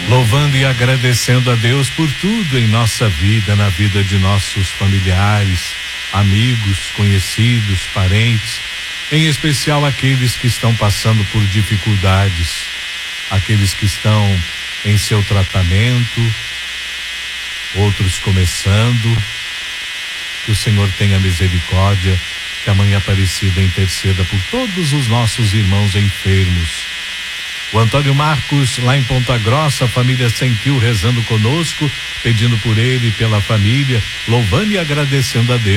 louvando e agradecendo a Deus por tudo em nossa vida, na vida de nossos familiares, amigos, conhecidos, parentes, em especial aqueles que estão passando por dificuldades, aqueles que estão em seu tratamento, outros começando. Que o Senhor tenha misericórdia, que a Mãe Aparecida interceda por todos os nossos irmãos enfermos. O Antônio Marcos, lá em Ponta Grossa, a família sentiu rezando conosco, pedindo por ele e pela família, louvando e agradecendo a Deus.